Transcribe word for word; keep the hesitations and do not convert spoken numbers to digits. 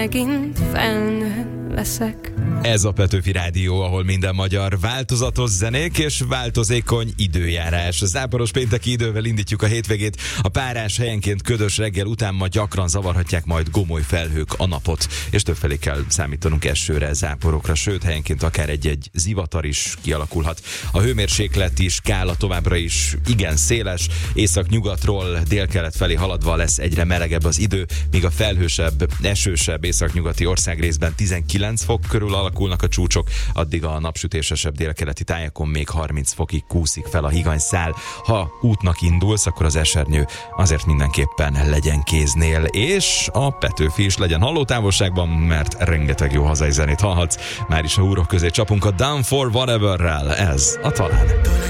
megint felnő leszek. Ez a Petőfi Rádió, ahol minden magyar változatos zenék és változékony időjárás. A záporos pénteki idővel indítjuk a hétvégét. A párás, helyenként ködös reggel után ma gyakran zavarhatják majd gomoly felhők a napot, és többfelé kell számítanunk esőre, záporokra, sőt helyenként akár egy-egy zivatar is kialakulhat. A hőmérséklet is skála továbbra is igen széles, északnyugatról délkelet felé haladva lesz egyre melegebb az idő, míg a felhősebb, esősebb északnyugati országrészben tizenkilenc fok körül alakulnak a csúcsok, addig a napsütésesebb délkeleti tájakon még harminc fokig kúszik fel a higanyszál. Ha útnak indulsz, akkor az esernyő azért mindenképpen legyen kéznél, és a Petőfi is legyen hallótávolságban, mert rengeteg jó hazai zenét hallhatsz. Már is a húrok közé csapunk a Down for Whatever-rel, ez a Talán.